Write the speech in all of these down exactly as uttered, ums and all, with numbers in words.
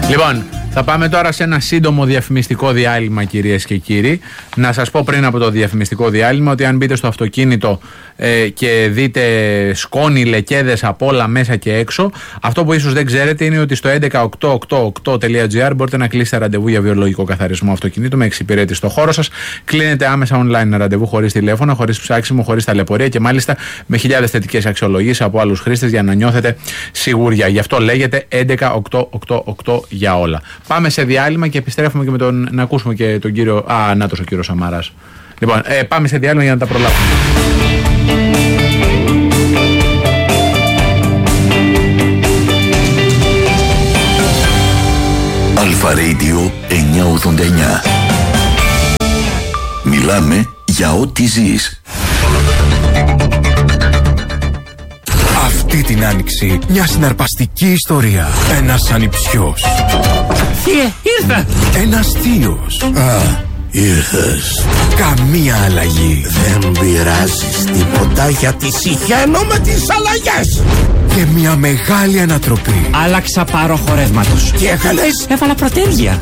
Λοιπόν, θα πάμε τώρα σε ένα σύντομο διαφημιστικό διάλειμμα, κυρίες και κύριοι. Να σας πω πριν από το διαφημιστικό διάλειμμα ότι αν μπείτε στο αυτοκίνητο ε, και δείτε σκόνη, λεκέδες από όλα μέσα και έξω, αυτό που ίσως δεν ξέρετε είναι ότι στο έντεκα οκτώ οκτώ οκτώ τελεία τζι άρ μπορείτε να κλείσετε ραντεβού για βιολογικό καθαρισμό αυτοκινήτου με εξυπηρέτηση στο χώρο σας. Κλείνετε άμεσα online ραντεβού χωρίς τηλέφωνο, χωρίς ψάξιμο, χωρίς ταλαιπωρία και μάλιστα με χιλιάδες θετικές αξιολογήσεις από άλλους χρήστες για να νιώθετε σιγουριά. Γι' αυτό λέγεται έντεκα οκτώ οκτώ οκτώ για όλα. Πάμε σε διάλειμμα και επιστρέφουμε και με τον, να ακούσουμε και τον κύριο. Α, νάτος ο κύριος Σαμαράς. Λοιπόν, ε, πάμε σε διάλειμμα για να τα προλάβουμε. Αλφα Radio εννιακόσια ογδόντα εννιά. Μιλάμε για ό,τι ζεις. Αυτή την άνοιξη μια συναρπαστική ιστορία. Ένας ανιψιός. Θείε, ήρθα! Ένας θείος. Α, ήρθες. Καμία αλλαγή. Δεν πειράζεις τίποτα γιατί συχαίνω με τις αλλαγές. Και μια μεγάλη ανατροπή. Άλλαξα πάροχο ρεύματος. Τι έκανες? Έβαλα πρωτέργεια.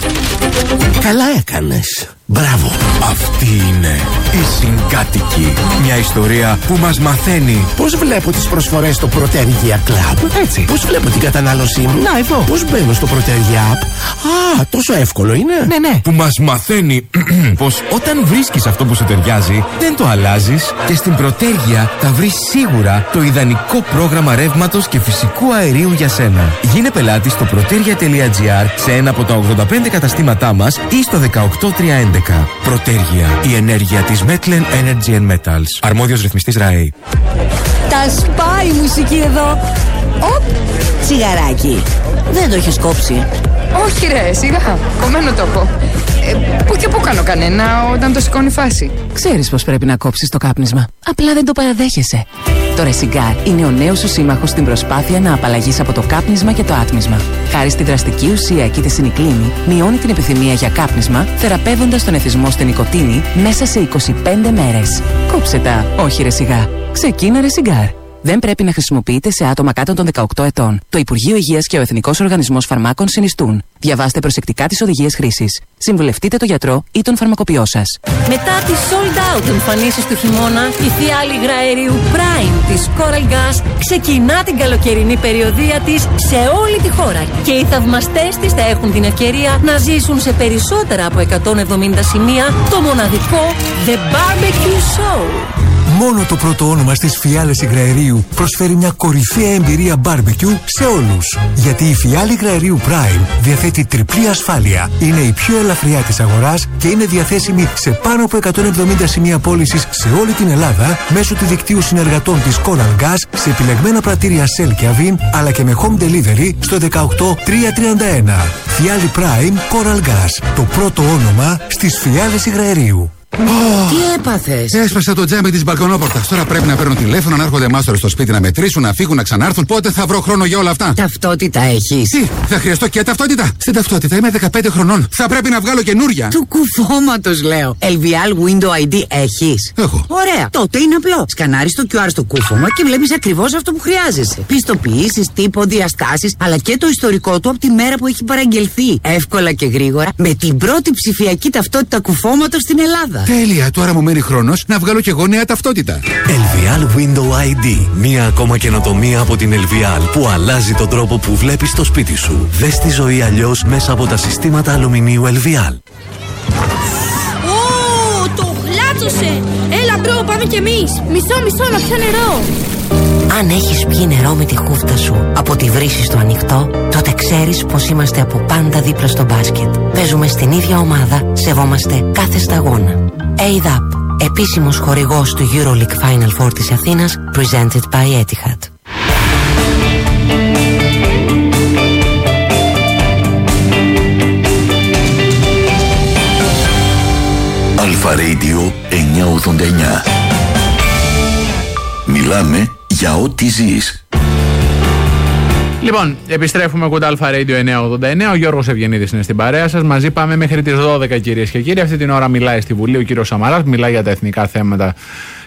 Καλά έκανες. Μπράβο. Αυτή είναι η Συγκάτοικη. Μια ιστορία που μας μαθαίνει Πώς βλέπω τις προσφορές στο Protergia Club. Έτσι. Πώς βλέπω την κατανάλωσή μου. Να, εδώ. Πώς μπαίνω στο Protergia App. Α, τόσο εύκολο είναι. Ναι, ναι. Που μας μαθαίνει πως όταν βρίσκεις αυτό που σου ταιριάζει, δεν το αλλάζεις και στην Protergia θα βρεις σίγουρα το ιδανικό πρόγραμμα ρεύματος και φυσικού αερίου για σένα. Γίνε πελάτη στο protergia τελεία τζι άρ σε ένα από τα ογδόντα πέντε καταστήματά μας ή στο δεκαοκτώ τριακόσια έντεκα. Protergia, η ενέργεια της Metlen Energy and Metals. Αρμόδιος ρυθμιστής ΡΑΕ. Τα σπάει η μουσική εδώ. Οπ, τσιγαράκι. Δεν το έχεις κόψει? Όχι ρε, σιγά, κομμένο το έχω. Ε, πού και πού κάνω κανένα όταν το σηκώνει φάση. Ξέρεις πως πρέπει να κόψεις το κάπνισμα. Απλά δεν το παραδέχεσαι. Το Ρεσιγκάρ είναι ο νέος σου σύμμαχος στην προσπάθεια να απαλλαγείς από το κάπνισμα και το άτμισμα. Χάρη στη δραστική ουσία κητεσινικλίνη, μειώνει την επιθυμία για κάπνισμα, θεραπεύοντας τον εθισμό στην νοικοτήνη μέσα σε είκοσι πέντε μέρες. Κόψε τα, όχι Ρεσιγά. Ξεκίνα Ρεσιγκάρ. Δεν πρέπει να χρησιμοποιείται σε άτομα κάτω των δεκαοκτώ ετών. Το Υπουργείο Υγείας και ο Εθνικός Οργανισμός Φαρμάκων συνιστούν. Διαβάστε προσεκτικά τις οδηγίες χρήσης. Συμβουλευτείτε τον γιατρό ή τον φαρμακοποιό σας. Μετά τις sold out εμφανίσεις του χειμώνα, η φιάλη υγραερίου Prime της Coral Gas ξεκινά την καλοκαιρινή περιοδεία της σε όλη τη χώρα. Και οι θαυμαστές της θα έχουν την ευκαιρία να ζήσουν σε περισσότερα από εκατόν εβδομήντα σημεία το μοναδικό The Barbecue Show. Μόνο το πρώτο όνομα στις φιάλες υγραερίου προσφέρει μια κορυφαία εμπειρία barbecue σε όλους. Γιατί η φιάλη υγραερίου Prime διαθέτει τριπλή ασφάλεια. Είναι η πιο ελαφριά της αγοράς και είναι διαθέσιμη σε πάνω από εκατόν εβδομήντα σημεία πώλησης σε όλη την Ελλάδα μέσω του δικτύου συνεργατών της Coral Gas σε επιλεγμένα πρατήρια Shell και Avin, αλλά και με home delivery στο δεκαοκτώ τριακόσια τριάντα ένα. Φιάλη Prime Coral Gas. Το πρώτο όνομα στις φιάλες υγραερίου. Oh. Τι έπαθες? Έσπασα το τζάμι της μπαλκονόπορτας. Τώρα πρέπει να παίρνω τηλέφωνο, να έρχονται μάστορες στο σπίτι να μετρήσουν, να φύγουν, να ξανάρθουν. Πότε θα βρω χρόνο για όλα αυτά? Ταυτότητα έχεις? Τι, θα χρειαστώ και ταυτότητα? Στην ταυτότητα είμαι δεκαπέντε χρονών. Θα πρέπει να βγάλω καινούρια. Του κουφώματος λέω. ελ βι ελ Window άι ντι έχεις? Έχω. Ωραία. Τότε είναι απλό. Σκανάρεις το κιου αρ στο κούφωμα και βλέπεις ακριβώς αυτό που χρειάζεσαι. Πιστοποιήσεις, τύπο, διαστάσεις, αλλά και το ιστορικό του από τη μέρα που έχει παραγγελθεί. Εύκολα και γρήγορα με την πρώτη ψηφιακή ταυτότητα κουφώματος στην Ελλάδα. Τέλεια, τώρα μου μένει χρόνος να βγάλω και εγώ νέα ταυτότητα. ελ βι ελ Window άι ντι. Μία ακόμα καινοτομία από την ελ βι ελ που αλλάζει τον τρόπο που βλέπεις το σπίτι σου. Δες τη ζωή αλλιώς μέσα από τα συστήματα αλουμινίου ελ βι ελ. Ω, το γλάτσωσε! Έλα μπρο, πάμε κι εμείς. Μισό, μισό, να πιω νερό. Αν έχεις πιει νερό με τη χούφτα σου από τη βρύση στο ανοιχτό, τότε ξέρεις πως είμαστε από πάντα δίπλα στο μπάσκετ. Παίζουμε στην ίδια ομάδα, σεβόμαστε κάθε σταγόνα. έι ντι έι πι, επίσημος χορηγός του EuroLeague Final Four της Αθήνας, presented by Etihad. Αλφα Radio εννιακόσια ογδόντα εννιά. Μιλάμε για ό,τι ζεις. Λοιπόν, επιστρέφουμε κοντά Αλφα Radio εννιακόσια ογδόντα εννιά. Ο Γιώργος Ευγενίδης είναι στην παρέα σας. Μαζί πάμε μέχρι τις δώδεκα, κυρίες και κύριοι. Αυτή την ώρα μιλάει στη Βουλή ο κύριος Σαμαράς, μιλάει για τα εθνικά θέματα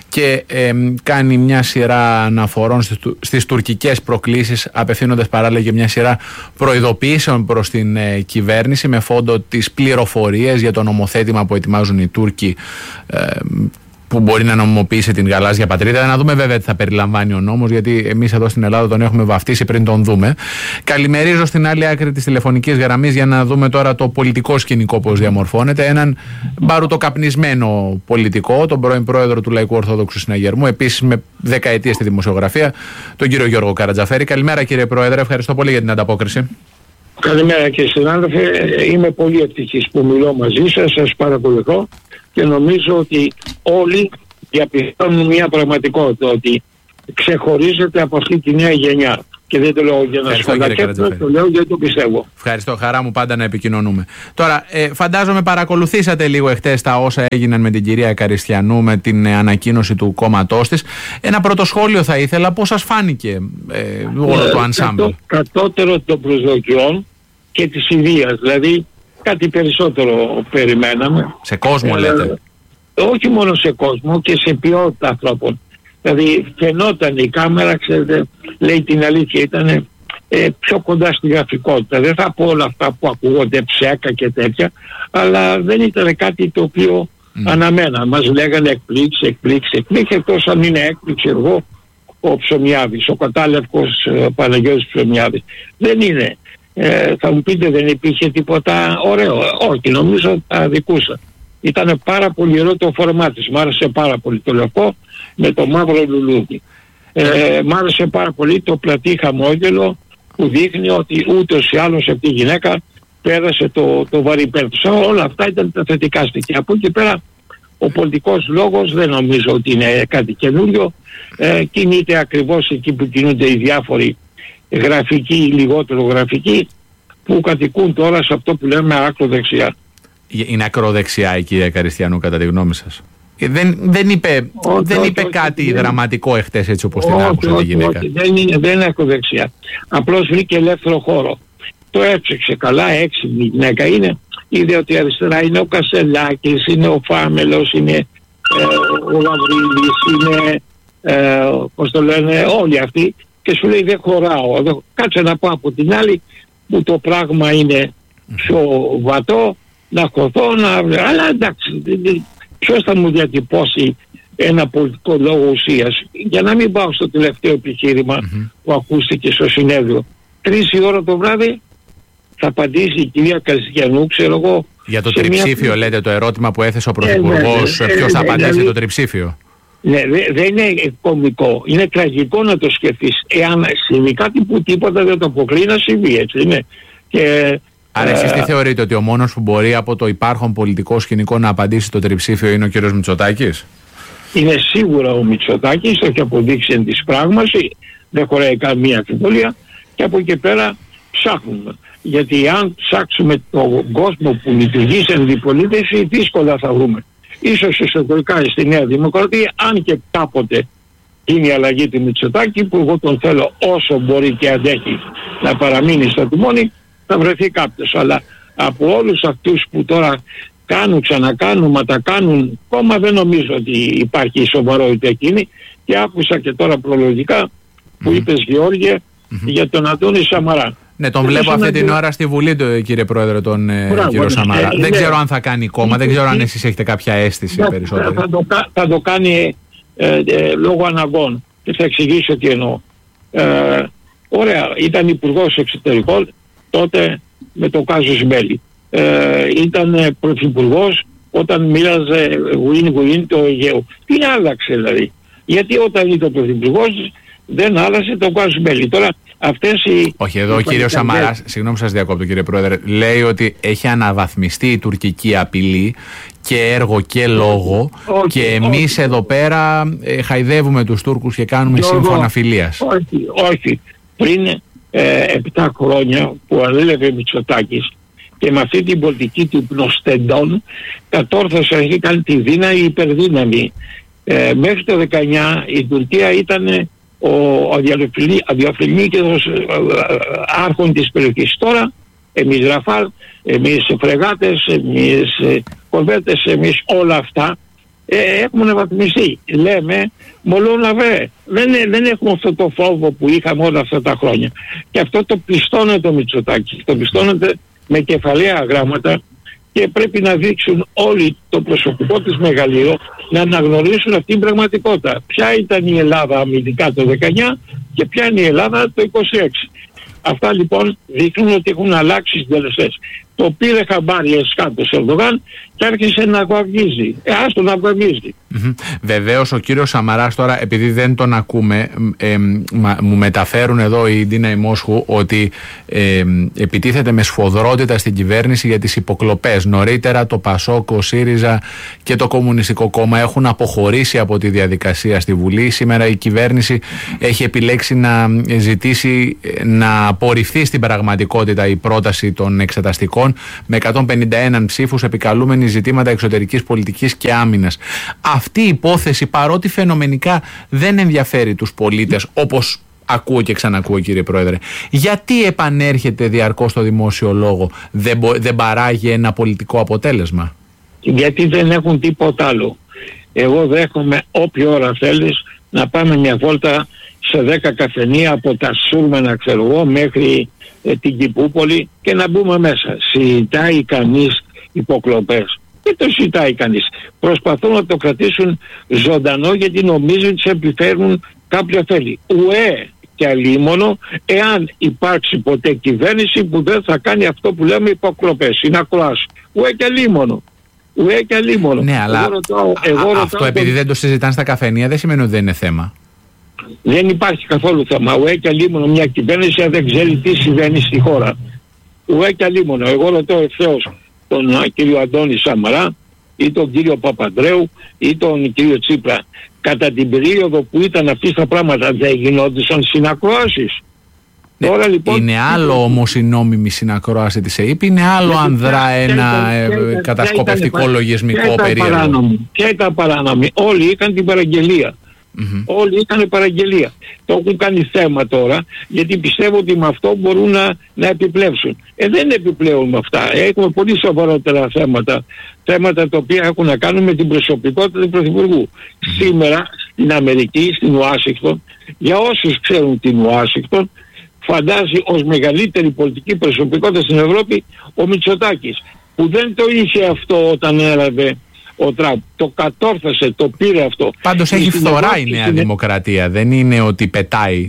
και ε, κάνει μια σειρά αναφορών στις, στις τουρκικές προκλήσεις, απευθύνοντας παράλληλα και μια σειρά προειδοποιήσεων προς την ε, κυβέρνηση με φόντο τις πληροφορίες για το νομοθέτημα που ετοιμάζουν οι Τούρκοι, ε, που μπορεί να νομιμοποιήσει την γαλάζια πατρίδα. Να δούμε βέβαια τι θα περιλαμβάνει ο νόμος, γιατί εμείς εδώ στην Ελλάδα τον έχουμε βαφτίσει πριν τον δούμε. Καλημερίζω στην άλλη άκρη της τηλεφωνικής γραμμής για να δούμε τώρα το πολιτικό σκηνικό πώς διαμορφώνεται. Έναν μπαρουτοκαπνισμένο πολιτικό, τον πρώην πρόεδρο του Λαϊκού Ορθόδοξου Συναγερμού, επίσης με δεκαετίες στη δημοσιογραφία, τον κύριο Γιώργο Καρατζαφέρη. Καλημέρα κύριε Πρόεδρε, ευχαριστώ πολύ για την ανταπόκριση. Καλημέρα κύριε συνάδελφε, είμαι πολύ ευτυχής που μιλώ μαζί σας, σας παρακολουθώ. Και νομίζω ότι όλοι διαπιστώνουν μια πραγματικότητα, ότι ξεχωρίζεται από αυτή τη νέα γενιά. Και δεν το λέω για να σχολιάσω, το λέω γιατί το πιστεύω. Ευχαριστώ, χαρά μου πάντα να επικοινωνούμε. Τώρα, ε, φαντάζομαι παρακολουθήσατε λίγο εχθές τα όσα έγιναν με την κυρία Καριστιανού, με την ε, ανακοίνωση του κόμματός της. Ένα πρώτο σχόλιο θα ήθελα, πώς σας φάνηκε ε, όλο ε, το ενσάμπλ? Κατώτερο των προσδοκιών και της ιδείας, δηλαδή κάτι περισσότερο περιμέναμε. Σε κόσμο ε, λέτε? Όχι μόνο σε κόσμο, και σε ποιότητα ανθρώπων. Δηλαδή φαινόταν η κάμερα, ξέρετε, λέει την αλήθεια, ήταν ε, πιο κοντά στη γραφικότητα. Δεν θα πω όλα αυτά που ακούγονται ψέκα και τέτοια, αλλά δεν ήταν κάτι το οποίο mm. αναμένα. Μας λέγανε εκπλήξει, εκπλήξει, εκπλήξει, εκτός αν είναι έκπληξη εγώ ο Ψωμιάδης, ο κατάλευκος ε, Παναγιώτης Ψωμιάδης. Δεν είναι. Ε, θα μου πείτε, δεν υπήρχε τίποτα ωραίο? Όχι, νομίζω τα αδικούσα. Ήταν πάρα πολύ ωραίο το φορμά της, μ' άρεσε πάρα πολύ το λευκό με το μαύρο λουλούδι. Ε, μ' άρεσε πάρα πολύ το πλατή χαμόγελο που δείχνει ότι ούτως ή άλλως αυτή η γυναίκα πέρασε το, το βαρύ πέρδος. Όλα αυτά ήταν τα θετικά στοιχεία. Από εκεί πέρα ο πολιτικός λόγος δεν νομίζω ότι είναι κάτι καινούριο. Ε, κινείται ακριβώς εκεί που κινούνται οι διάφοροι γραφικοί ή λιγότερο γραφικοί, που κατοικούν τώρα σε αυτό που λέμε ακροδεξιά. Είναι ακροδεξιά η κυρία Καριστιανού κατά τη γνώμη σας? Δεν, δεν είπε, όχι, δεν είπε όχι, κάτι όχι, δραματικό εχθές, έτσι όπως την άκουσα τη γυναίκα? Όχι, δεν είναι, δεν είναι ακροδεξιά. Απλώς βρήκε ελεύθερο χώρο. Το έψεξε καλά, έξυπνη γυναίκα είναι. Είδε ότι αριστερά είναι ο Κασελάκης, είναι ο Φάμελος, είναι ε, ο Γαβρίλης, είναι ε, πώς το λένε όλοι αυτοί, και σου λέει δεν χωράω. Δεν... Κάτσε να πω από την άλλη που το πράγμα είναι πιο βατό, να χωθώ, να... αλλά εντάξει, ποιος θα μου διατυπώσει ένα πολιτικό λόγο ουσίας? Για να μην πάω στο τελευταίο επιχείρημα mm-hmm. που ακούστηκε στο συνέδριο. Τρεις η ώρα το βράδυ θα απαντήσει η κυρία Καριστιανού, ξέρω εγώ. Για το τριψήφιο μια... λέτε, το ερώτημα που έθεσε ο Πρωθυπουργός, ε, ναι, ναι, ποιος θα ναι, απαντήσει ναι, το τριψήφιο? Ναι, δεν είναι κωμικό, είναι τραγικό να το σκεφτείς. Εάν συμβεί κάτι που τίποτα δεν το αποκλεί να συμβεί, έτσι είναι. Και, άρα εσείς τι θεωρείτε, ότι ο μόνος που μπορεί από το υπάρχον πολιτικό σκηνικό να απαντήσει το τριψήφιο είναι ο κύριος Μητσοτάκης? Είναι σίγουρα ο Μητσοτάκης, το έχει αποδείξει εν της πράγμαση, δεν χωράει καμία αμφιβολία, και από εκεί πέρα ψάχνουμε. Γιατί αν ψάξουμε τον κόσμο που λειτουργεί σε αντιπολίτευση, δύσκολα θα βρούμε. Ίσως εσωτερικά στη Νέα Δημοκρατία, αν και κάποτε είναι η αλλαγή του Μητσοτάκη, που εγώ τον θέλω όσο μπορεί και αντέχει να παραμείνει στο τιμόνι, θα βρεθεί κάποιος. Αλλά από όλους αυτούς που τώρα κάνουν, ξανακάνουν, μα τα κάνουν κόμμα, δεν νομίζω ότι υπάρχει σοβαρότητα εκείνη. Και άκουσα και τώρα προλογικά που mm-hmm. είπες, Γεώργιε, mm-hmm. για τον Αντώνη Σαμαρά. Ναι, τον βλέπω αυτή την ώρα στη Βουλή, το, κύριε Πρόεδρε, τον Μπράβο, κύριο Σαμαρά. Ε, δεν ναι. ξέρω αν θα κάνει κόμμα, δεν ξέρω αν εσείς έχετε κάποια αίσθηση ναι, περισσότερη. Θα το, θα το κάνει ε, ε, λόγω αναγκών, και θα εξηγήσω τι εννοώ. Ε, ωραία, ήταν υπουργός εξωτερικών τότε με το κάζος Μπέλη. Ε, ήταν πρωθυπουργός όταν μοίραζε win-win το Αιγαίο. Τι άλλαξε δηλαδή? Γιατί όταν ήταν πρωθυπουργός δεν άλλασε το κάζος Μπέλη. Τώρα αυτές οι... Όχι, εδώ ο κύριος Σαμαράς, συγγνώμη σας διακόπτω κύριε Πρόεδρε, λέει ότι έχει αναβαθμιστεί η τουρκική απειλή και έργο και λόγο, όχι, και εμείς όχι. εδώ πέρα ε, χαϊδεύουμε τους Τούρκους και κάνουμε λόγω, σύμφωνα φιλίας. Όχι, όχι. Πριν ε, επτά χρόνια που ανέλαβε Μητσοτάκης και με αυτή την πολιτική του πνοστεντών κατόρθωσε να κάνει τη δύναμη υπερδύναμη. Ε, μέχρι το δεκαεννιά η Τουρκία ήταν ο αδιαφιλνίκητος άρχον της περιοχής. Τώρα εμείς Ραφάλ, εμείς φρεγάτες, εμείς κορβέτες, εμείς όλα αυτά ε, έχουμε αναβαθμιστεί. Λέμε, μολόν λαβέ. Δεν, δεν έχουμε αυτό το φόβο που είχαμε όλα αυτά τα χρόνια. Και αυτό το πιστώνεται το Μητσοτάκη. Το πιστώνεται με κεφαλαία γράμματα και πρέπει να δείξουν όλοι το προσωπικό της μεγαλείο να αναγνωρίσουν αυτή την πραγματικότητα. Ποια ήταν η Ελλάδα αμυντικά το δεκαεννιά και ποια είναι η Ελλάδα το είκοσι έξι. Αυτά λοιπόν δείχνουν ότι έχουν αλλάξει συντελεστές. Το πήρε χαμπάρι εσκάτως ο Ερντογάν και άρχισε να αγωγίζει. Ε, άστο να αγωγίζει. Mm-hmm. Βεβαίως ο κύριος Σαμαράς τώρα, επειδή δεν τον ακούμε, ε, μα, μου μεταφέρουν εδώ η Ντίνα Ημόσχου ότι ε, επιτίθεται με σφοδρότητα στην κυβέρνηση για τις υποκλοπές. Νωρίτερα το ΠΑΣΟΚ, ο ΣΥΡΙΖΑ και το Κομμουνιστικό Κόμμα έχουν αποχωρήσει από τη διαδικασία στη Βουλή. Σήμερα η κυβέρνηση έχει επιλέξει να ζητήσει να απορριφθεί στην πραγματικότητα η πρόταση των εξεταστικών με εκατόν πενήντα ένα ψήφους, επικαλούμενοι ζητήματα εξωτερικής πολιτικής και άμυνας. Αυτή η υπόθεση, παρότι φαινομενικά δεν ενδιαφέρει τους πολίτες, όπως ακούω και ξανακούω, κύριε Πρόεδρε, γιατί επανέρχεται διαρκώς στο δημόσιο λόγο? Δεν, δεν παράγει ένα πολιτικό αποτέλεσμα? Γιατί δεν έχουν τίποτα άλλο. Εγώ δέχομαι όποια ώρα θέλεις να πάμε μια βόλτα σε δέκα καφενεία από τα Σούρμενα, ξέρω εγώ, μέχρι ε, την Κηπούπολη και να μπούμε μέσα. Συζητάει κανείς υποκλοπές? Δεν το συζητάει κανείς. Προσπαθούν να το κρατήσουν ζωντανό γιατί νομίζουν ότι σε επιφέρουν κάποια θέλη. Ουέ και αλίμονο εάν υπάρξει ποτέ κυβέρνηση που δεν θα κάνει αυτό που λέμε υποκλοπές. Είναι ακροάση. Ουέ και αλίμονο. Ουέ και αλίμονο. Ναι, αλλά εγώ ρωτάω, εγώ ρωτάω αυτό τον... επειδή δεν το συζητάνε στα καφενεία δεν σημαίνει ότι δεν είναι θέμα. Δεν υπάρχει καθόλου θέμα. Ουέ και αλίμονο μια κυβέρνηση αν δεν ξέρει τι συμβαίνει στη χώρα. Ουέ και αλίμονο. Εγώ ρωτώ ευθέως τον κύριο Αντώνη Σαμαρά ή τον κύριο Παπανδρέου ή τον κύριο Τσίπρα. Κατά την περίοδο που ήταν αυτοί τα πράγματα δεν γινόντουσαν συνακροάσεις? Ναι, τώρα, λοιπόν, είναι άλλο όμως η νόμιμη συνακρόαση της ΕΥΠ, είναι άλλο αν δρά ένα ε, κατασκοπευτικό ήταν, λογισμικό περίεργο. Ποια ήταν παράνομη? Όλοι είχαν την παραγγελία. Mm-hmm. Όλοι είχαν παραγγελία. Το έχουν κάνει θέμα τώρα γιατί πιστεύω ότι με αυτό μπορούν να, να επιπλέψουν. Ε, δεν επιπλέουν με αυτά. Έχουμε πολύ σοβαρότερα θέματα. Θέματα τα οποία έχουν να κάνουν με την προσωπικότητα του Πρωθυπουργού. Mm-hmm. Σήμερα στην Αμερική, στην Ουάσιγκτον, για όσους ξέρουν την Ουάσιγκτον, φαντάζει ως μεγαλύτερη πολιτική προσωπικότητα στην Ευρώπη ο Μητσοτάκης, που δεν το είχε αυτό όταν έλαβε ο Τραμπ. Το κατόρθωσε, το πήρε αυτό. Πάντως έχει φθορά η Νέα Δημοκρατία, δεν είναι ότι πετάει.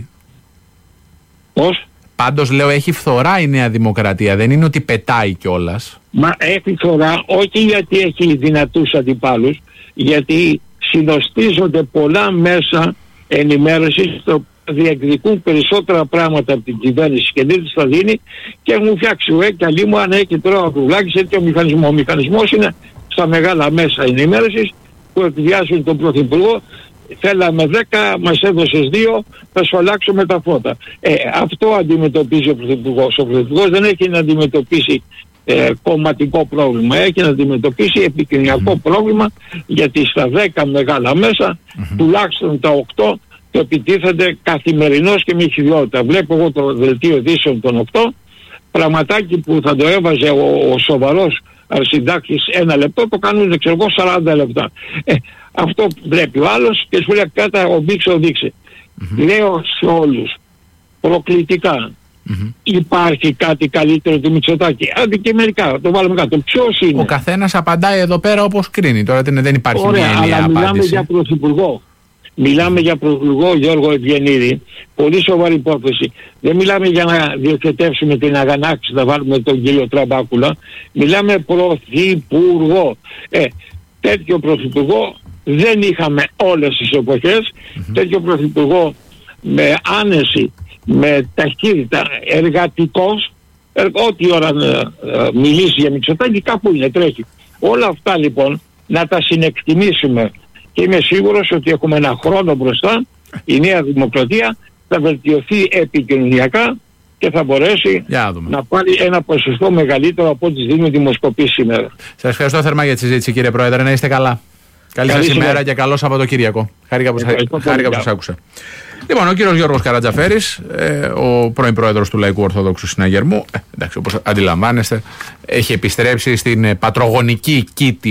Πώς? Πάντως λέω έχει φθορά η Νέα Δημοκρατία, δεν είναι ότι πετάει κιόλας. Μα έχει φθορά όχι γιατί έχει δυνατούς αντιπάλους, γιατί συνοστίζονται πολλά μέσα ενημέρωσης στο διεκδικούν περισσότερα πράγματα από την κυβέρνηση και δεν της τα δίνει και έχουν φτιάξει ουέ και αλλή μου αν έχει τώρα ο Κουρλάκης τέτοιο μηχανισμό. Ο μηχανισμός είναι στα μεγάλα μέσα ενημέρωσης που εκβιάζουν τον Πρωθυπουργό. Θέλαμε δέκα, μας έδωσες δύο, θα σου αλλάξουμε τα φώτα. Ε, αυτό αντιμετωπίζει ο Πρωθυπουργός. Ο Πρωθυπουργός δεν έχει να αντιμετωπίσει ε, κομματικό πρόβλημα, έχει να αντιμετωπίσει επικοινωνιακό mm. πρόβλημα, γιατί στα δέκα μεγάλα μέσα, mm-hmm. τουλάχιστον τα οκτώ το επιτίθενται καθημερινώς και με χειριότητα. Βλέπω εγώ το δελτίο ειδήσεων των οκτώ, πραγματάκι που θα το έβαζε ο, ο σοβαρός αρχισυντάκτης ένα λεπτό, το κάνουν ξέρω εγώ σαράντα λεπτά. Ε, αυτό βλέπει ο άλλος και σου λέει κάτα ο δείξε ο δείξε. Mm-hmm. Λέω σε όλους προκλητικά, mm-hmm. υπάρχει κάτι καλύτερο του Μητσοτάκη? Αντικειμενικά, το βάλουμε κάτω. Ποιος είναι? Ο καθένας απαντάει εδώ πέρα όπως κρίνει. Τώρα δεν υπάρχει Ωραία, μια ενιαία απάντηση. Μιλάμε για πρωθυπουργό. Μιλάμε για πρωθυπουργό Γιώργο Ευγενίδη. Πολύ σοβαρή υπόθεση. Δεν μιλάμε για να διοικητεύσουμε την αγανάκτηση, να βάλουμε τον κύριο Τραμπάκουλα. Μιλάμε πρωθυπουργό. Ε, τέτοιο πρωθυπουργό δεν είχαμε όλες τις εποχές. Mm-hmm. Τέτοιο πρωθυπουργό με άνεση, με ταχύτητα, εργατικός, ε, ό,τι ώρα ε, ε, μιλήσει για Μητσοτάκη κάπου είναι, τρέχει. Όλα αυτά λοιπόν να τα συνεκτιμήσουμε. Και είμαι σίγουρος ότι έχουμε ένα χρόνο μπροστά. Η Νέα Δημοκρατία θα βελτιωθεί επικοινωνιακά και θα μπορέσει να πάρει ένα ποσοστό μεγαλύτερο από ό,τι δίνουν οι δημοσκοπήσεις σήμερα. Σας ευχαριστώ θερμά για τη συζήτηση, κύριε Πρόεδρε. Να είστε καλά. Καλή, Καλή σας ημέρα και καλό Σαββατοκύριακο. Χάρηκα που σας άκουσα. Λοιπόν, ο κύριος Γιώργος Καρατζαφέρης, ε, ο πρώην πρόεδρος του Λαϊκού Ορθόδοξου Συναγερμού, ε, εντάξει, όπως αντιλαμβάνεστε, έχει επιστρέψει στην πατρογονική κήτη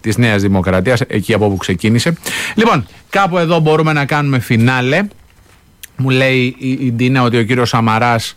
της Νέας Δημοκρατίας, εκεί από όπου ξεκίνησε. Λοιπόν, κάπου εδώ μπορούμε να κάνουμε φινάλε. Μου λέει η, η Ντίνα ότι ο κύριος Σαμαράς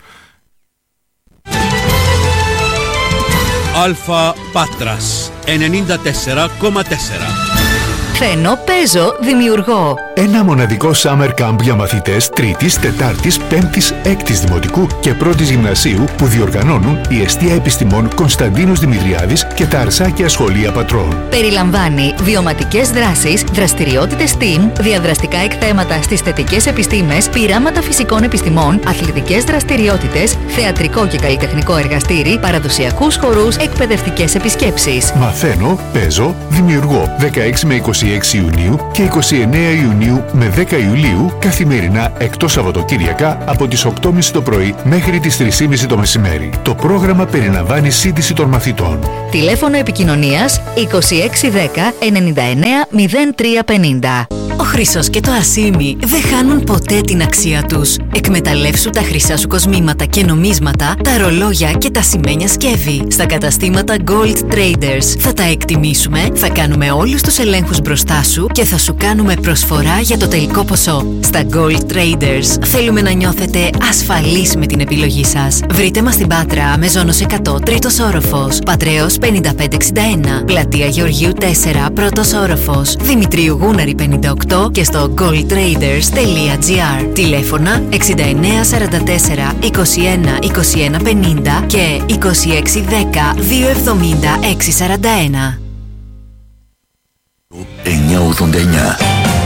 Αλφα Πάτρας ενενήντα τέσσερα κόμμα τέσσερα. Φρένο, παίζω, δημιουργώ. Ένα μοναδικό summer camp για μαθητές τρίτης, τετάρτης, πέμπτης, έκτης δημοτικού και πρώτης γυμνασίου που διοργανώνουν η Εστία Επιστημών Κωνσταντίνος Δημητριάδης και τα Αρσάκια Σχολεία Πατρών. Περιλαμβάνει βιωματικές δράσεις, δραστηριότητες STEAM, διαδραστικά εκθέματα στις θετικές επιστήμες, πειράματα φυσικών επιστημών, αθλητικές δραστηριότητες, θεατρικό και καλλιτεχνικό εργαστήρι, παραδοσιακούς χορούς, εκπαιδευτικές επισκέψεις. Μαθαίνω, παίζω, δημιουργώ. δεκαέξι με είκοσι έξι Ιουνίου και είκοσι εννέα Ιουνίου με δέκα Ιουλίου καθημερινά εκτός Σαββατοκύριακα από τις οκτώ και μισή το πρωί μέχρι τις τρεις και μισή το μεσημέρι. Το πρόγραμμα περιλαμβάνει σύντηση των μαθητών. Τηλέφωνο επικοινωνίας είκοσι έξι δέκα ενενήντα εννέα μηδέν τρία πενήντα. Ο χρυσός και το ασίμι δεν χάνουν ποτέ την αξία τους. Εκμεταλλεύσου τα χρυσά σου κοσμήματα και νομίσματα, τα ρολόγια και τα σημαίνια σκεύη. Στα καταστήματα Gold Traders θα τα εκτιμήσουμε, θα κάνουμε όλους τους ελέγχους μπροστά σου και θα σου κάνουμε προσφορά για το τελικό ποσό. Στα Gold Traders θέλουμε να νιώθετε ασφαλείς με την επιλογή σας. Βρείτε μας στην Πάτρα, Μεζόνος εκατό, τρίτος όροφος, Πατρέως πενήντα πέντε εξήντα ένα, Πλατεία Γεωργίου τέσσερα, πρώτος όροφος, Δημητρίου Γούναρη πενήντα οκτώ και στο gold traders τελεία gr. Τηλέφωνα εξήντα εννέα σαράντα τέσσερα είκοσι ένα είκοσι ένα πενήντα και είκοσι έξι δέκα δύο εβδομήντα έξι σαράντα ένα. εννιακόσια ογδόντα εννιά.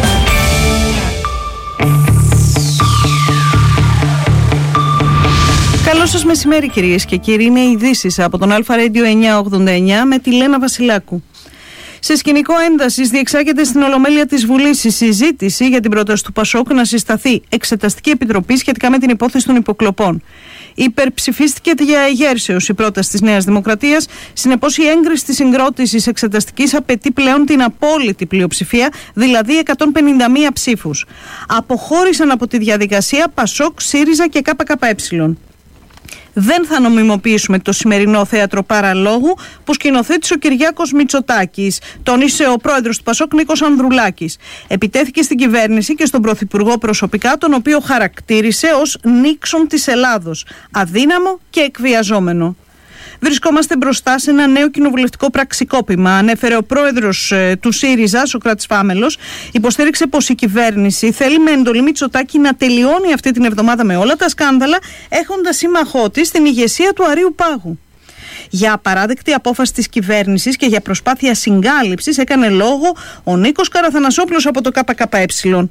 Καλό σας μεσημέρι κυρίες και κύριοι, είναι οι ειδήσεις από τον Αλφα Radio εννιακόσια ογδόντα εννιά με τη Λένα Βασιλάκου. Σε σκηνικό έντασης διεξάγεται στην Ολομέλεια της Βουλής η συζήτηση για την πρόταση του Πασόκ να συσταθεί εξεταστική επιτροπή σχετικά με την υπόθεση των υποκλοπών. Υπερψηφίστηκε για εγέρσεως η πρόταση της Νέας Δημοκρατίας. Συνεπώς, η έγκριση της συγκρότησης εξεταστικής απαιτεί πλέον την απόλυτη πλειοψηφία, δηλαδή εκατόν πενήντα μία ψήφους. Αποχώρησαν από τη διαδικασία Πασόκ, ΣΥΡΙΖΑ και ΚΚΕ. Δεν θα νομιμοποιήσουμε το σημερινό θέατρο παραλόγου που σκηνοθέτησε ο Κυριάκος Μητσοτάκης, τόνισε ο πρόεδρος του Πασόκ Νίκος Ανδρουλάκης. Επιτέθηκε στην κυβέρνηση και στον Πρωθυπουργό προσωπικά, τον οποίο χαρακτήρισε ως Νίξον της Ελλάδος, αδύναμο και εκβιαζόμενο. Βρισκόμαστε μπροστά σε ένα νέο κοινοβουλευτικό πραξικόπημα, ανέφερε ο πρόεδρος ε, του ΣΥΡΙΖΑ, Σωκράτης Φάμελος. Υποστήριξε πως η κυβέρνηση θέλει με εντολή Μητσοτάκη να τελειώνει αυτή την εβδομάδα με όλα τα σκάνδαλα, έχοντας σύμμαχό της την ηγεσία του Αρείου Πάγου. Για απαράδεκτη απόφαση της κυβέρνησης και για προσπάθεια συγκάλυψης έκανε λόγο ο Νίκος Καραθανασόπουλος από το ΚΚΕ.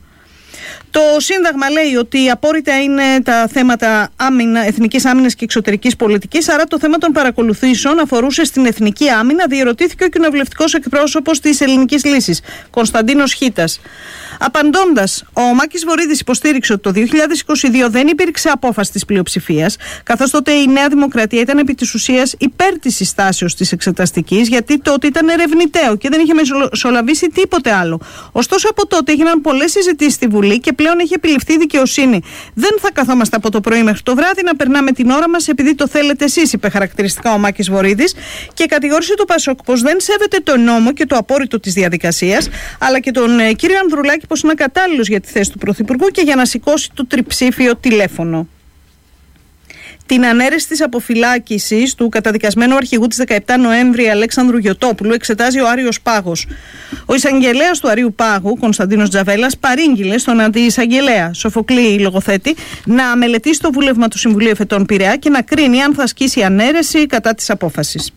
Το Σύνταγμα λέει ότι απόρριτα είναι τα θέματα άμυνα, εθνικής άμυνας και εξωτερικής πολιτικής, άρα το θέμα των παρακολουθήσεων αφορούσε στην εθνική άμυνα, διερωτήθηκε ο κοινοβουλευτικός εκπρόσωπος της Ελληνικής Λύσης, Κωνσταντίνος Χίτας. Απαντώντας, ο Μάκης Βορίδης υποστήριξε ότι το δύο χιλιάδες είκοσι δύο δεν υπήρξε απόφαση της πλειοψηφίας, καθώς τότε η Νέα Δημοκρατία ήταν επί της ουσίας υπέρ της συστάσεως της εξεταστικής, γιατί τότε ήταν ερευνηταίο και δεν είχε μεσολαβήσει τίποτε άλλο. Ωστόσο, από τότε έγιναν πολλές συζητήσεις στη Βουλή και πλέον έχει επιληφθεί η δικαιοσύνη. Δεν θα καθόμαστε από το πρωί μέχρι το βράδυ να περνάμε την ώρα μας επειδή το θέλετε εσείς, είπε χαρακτηριστικά ο Μάκης Βορίδης, και κατηγόρησε το Πασόκ πως δεν σέβεται το νόμο και το απόρριτο της διαδικασίας, αλλά και τον ε, κύριο Ανδρουλάκη πως είναι ακατάλληλος για τη θέση του Πρωθυπουργού και για να σηκώσει το τριψήφιο τηλέφωνο. Την ανέρεση της αποφυλάκησης του καταδικασμένου αρχηγού της δεκαεπτά Νοέμβρη Αλέξανδρου Γιωτόπουλου εξετάζει ο Άριος Πάγος. Ο εισαγγελέας του Αρείου Πάγου, Κωνσταντίνος Τζαβέλας, παρήγγειλε στον αντιεισαγγελέα Σοφοκλή Λογοθέτη να μελετήσει το βούλευμα του Συμβουλίου Εφετών Πειραιά και να κρίνει αν θα ασκήσει ανέρεση κατά της απόφασης.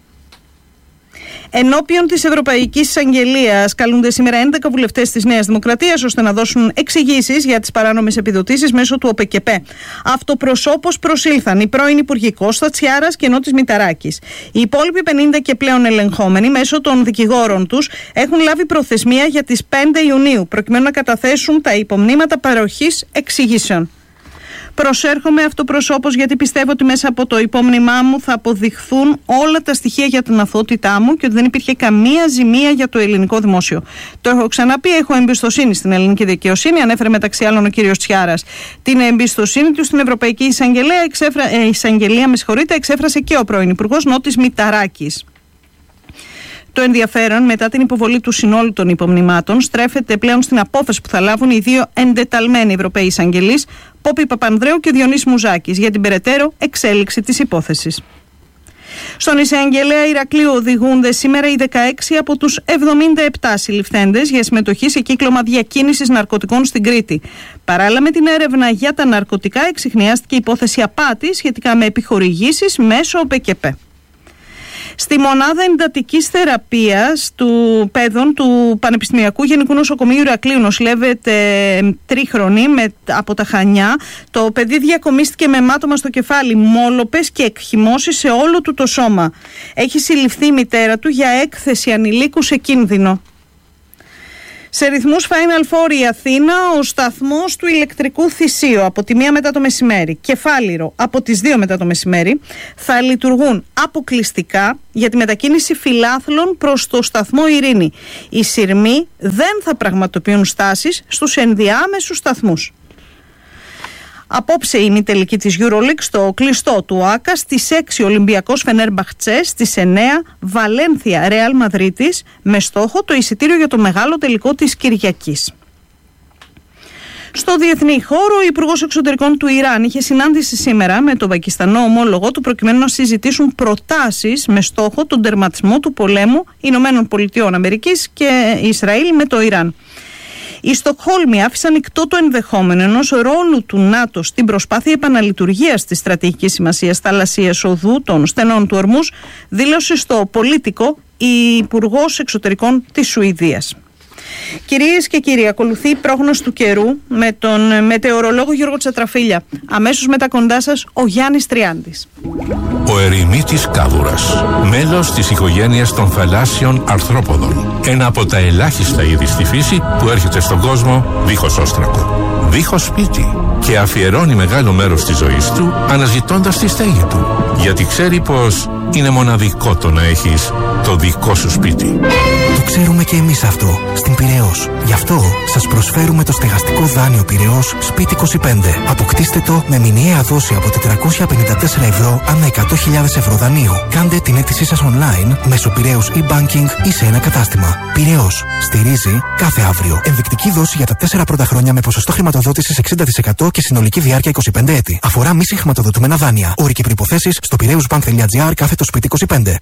Ενώπιον της Ευρωπαϊκής Εισαγγελίας καλούνται σήμερα έντεκα βουλευτές της Νέας Δημοκρατίας ώστε να δώσουν εξηγήσεις για τις παράνομες επιδοτήσεις μέσω του ΟΠΕΚΕΠΕ. Αυτοπροσώπως προσήλθαν η πρώην Υπουργή Κώστα Τσιάρας και Νότης Μηταράκης. Οι υπόλοιποι πενήντα και πλέον ελεγχόμενοι μέσω των δικηγόρων τους έχουν λάβει προθεσμία για τις πέντε Ιουνίου προκειμένου να καταθέσουν τα υπομνήματα παροχής εξηγήσεων. Προσέρχομαι αυτοπροσώπως γιατί πιστεύω ότι μέσα από το υπόμνημά μου θα αποδειχθούν όλα τα στοιχεία για την αθωότητά μου και ότι δεν υπήρχε καμία ζημία για το ελληνικό δημόσιο. Το έχω ξαναπεί, έχω εμπιστοσύνη στην ελληνική δικαιοσύνη, ανέφερε μεταξύ άλλων ο κύριος Τσιάρας. Την εμπιστοσύνη του στην Ευρωπαϊκή Εισαγγελία, εξέφρα, ε, Εισαγγελία με συγχωρείτε, εξέφρασε και ο πρώην Υπουργός Νότης Μηταράκης. Το ενδιαφέρον μετά την υποβολή του συνόλου των υπομνημάτων στρέφεται πλέον στην απόφαση που θα λάβουν οι δύο εντεταλμένοι Ευρωπαίοι εισαγγελείς, Πόπη Παπανδρέου και Διονύσης Μουζάκης, για την περαιτέρω εξέλιξη της υπόθεσης. Στον εισαγγελέα Ηρακλείου οδηγούνται σήμερα οι δεκαέξι από τους εβδομήντα επτά συλληφθέντες για συμμετοχή σε κύκλωμα διακίνησης ναρκωτικών στην Κρήτη. Παράλληλα με την έρευνα για τα ναρκωτικά, εξιχνιάστηκε υπόθεση απάτης σχετικά με επιχορηγήσεις μέσω ΟΠΕΚΕΠΕ. Στη μονάδα εντατικής θεραπείας του παιδών του Πανεπιστημιακού Γενικού Νοσοκομείου Ηρακλείου νοσηλεύεται τρίχρονη με, από τα Χανιά. Το παιδί διακομίστηκε με αιμάτωμα στο κεφάλι, μόλοπες και εκχυμώσεις σε όλο του το σώμα. Έχει συλληφθεί η μητέρα του για έκθεση ανηλίκου σε κίνδυνο. Σε ρυθμούς Final Four η Αθήνα, ο σταθμός του ηλεκτρικού Θησίου από τη μία μετά το μεσημέρι και Φάληρο από τις δύο μετά το μεσημέρι θα λειτουργούν αποκλειστικά για τη μετακίνηση φιλάθλων προς το σταθμό Ειρήνη. Οι σειρμοί δεν θα πραγματοποιούν στάσεις στους ενδιάμεσους σταθμούς. Απόψε η ημιτελική της EuroLeague στο κλειστό του ΆΚΑ, στις έξι Ολυμπιακός Φενέρμπαχτσε, στις εννέα Βαλένθια Ρεάλ Μαδρίτης, με στόχο το εισιτήριο για το μεγάλο τελικό της Κυριακής. Στο διεθνή χώρο, ο Υπουργός Εξωτερικών του Ιράν είχε συνάντηση σήμερα με τον πακιστανό ομόλογο του προκειμένου να συζητήσουν προτάσεις με στόχο τον τερματισμό του πολέμου Ηνωμένων Πολιτειών Αμερικής και Ισραήλ με το Ιράν. Οι Στοκχόλμοι άφησαν ανοιχτό το ενδεχόμενο ενός ρόλου του ΝΑΤΟ στην προσπάθεια επαναλειτουργίας της στρατηγικής σημασίας θαλασσίας οδού των στενών του Ορμούς, δήλωσε στο Πολίτικο η Υπουργός Εξωτερικών της Σουηδίας. Κυρίες και κύριοι, ακολουθεί η πρόγνωση του καιρού με τον μετεωρολόγο Γιώργο Τσατραφίλια. Αμέσως μετά κοντά σας ο Γιάννης Τριάντης. Ο ερημίτης κάβουρας, μέλος της οικογένειας των θαλάσσιων αρθρόποδων. Ένα από τα ελάχιστα είδη στη φύση που έρχεται στον κόσμο δίχως όστρακο, δίχως σπίτι, και αφιερώνει μεγάλο μέρος της ζωής του αναζητώντας τη στέγη του, γιατί ξέρει πως είναι μοναδικό το να έχεις το δικό σου σπίτι. Το ξέρουμε και εμείς αυτό στην Πειραιώς. Γι' αυτό σας προσφέρουμε το στεγαστικό δάνειο Πειραιώς Σπίτι είκοσι πέντε. Αποκτήστε το με μηνιαία δόση από τετρακόσια πενήντα τέσσερα ευρώ ανά εκατό χιλιάδες ευρώ δανείου. Κάντε την αίτησή σας online μέσω Πειραιώς e-banking ή σε ένα κατάστημα. Πειραιώς. Στηρίζει κάθε αύριο. Ενδεικτική δόση για τα τέσσερα πρώτα χρόνια με ποσοστό χρηματοδότησης εξήντα τοις εκατό και συνολική διάρκεια είκοσι πέντε έτη. Αφορά μη συγχρηματοδοτούμενα δάνεια. Όροι και προϋποθέσεις στο πειραιούσbank.gr κάθετο σπίτι είκοσι πέντε.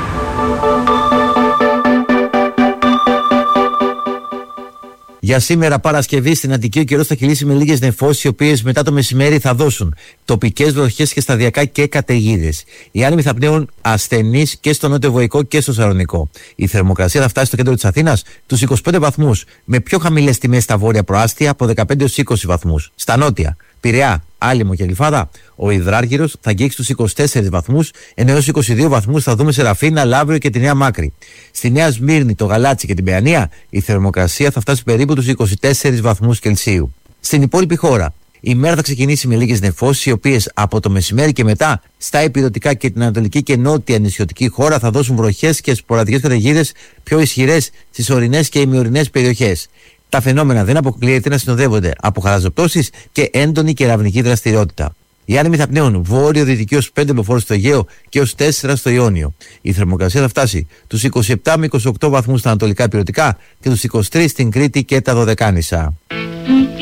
Για σήμερα Παρασκευή στην Αττική ο καιρός θα κυλήσει με λίγες νεφώσεις, οι οποίες μετά το μεσημέρι θα δώσουν τοπικές βροχές και σταδιακά και καταιγίδες. Οι άνεμοι θα πνέουν ασθενείς και στο νότιο-βοϊκό και στο Σαρονικό. Η θερμοκρασία θα φτάσει στο κέντρο της Αθήνας τους είκοσι πέντε βαθμούς, με πιο χαμηλές τιμές στα βόρεια προάστια από δεκαπέντε έως είκοσι βαθμούς. Στα νότια, Πειραιά, Άλυμο και Γλυφάδα, ο υδράργυρος θα αγγίξει τους είκοσι τέσσερις βαθμούς, ενώ έως είκοσι δύο βαθμούς θα δούμε σε Ραφίνα, Λαύριο και τη Νέα Μάκρη. Στη Νέα Σμύρνη, το Γαλάτσι και την Παιανία, η θερμοκρασία θα φτάσει περίπου τους είκοσι τέσσερις βαθμούς Κελσίου. Στην υπόλοιπη χώρα, η μέρα θα ξεκινήσει με λίγες νεφώσεις, οι οποίες από το μεσημέρι και μετά στα ηπειρωτικά και την ανατολική και νότια νησιωτική χώρα θα δώσουν βροχές και σποραδικές καταιγίδες πιο ισχυρές στις ορεινές και ημιορεινές περιοχές. Τα φαινόμενα δεν αποκλείεται να συνοδεύονται από χαλαζοπτώσεις και έντονη κεραυνική δραστηριότητα. Οι άνεμοι θα πνέουν βόρειο-δυτική ως πέντε μποφόρ στο Αιγαίο και ως τέσσερα στο Ιόνιο. Η θερμοκρασία θα φτάσει τους είκοσι επτά με είκοσι οκτώ βαθμούς στα ανατολικά ηπειρωτικά και τους είκοσι τρεις στην Κρήτη και τα Δωδεκάνησα.